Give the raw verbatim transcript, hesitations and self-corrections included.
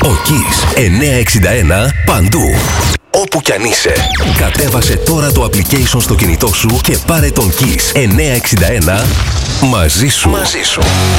Ο Kiss εννιακόσια εξήντα ένα παντού. Όπου κι αν είσαι, κατέβασε τώρα το application στο κινητό σου και πάρε τον Kiss εννιακόσια εξήντα ένα μαζί σου. Μαζί σου.